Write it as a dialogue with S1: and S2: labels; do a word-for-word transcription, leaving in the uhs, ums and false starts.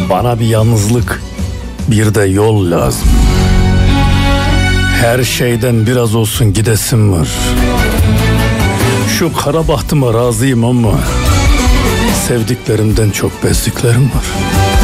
S1: Bana bir yalnızlık, bir de yol lazım. Her şeyden biraz olsun gidesim var. Şu kara bahtıma razıyım ama sevdiklerimden çok bezdiklerim var.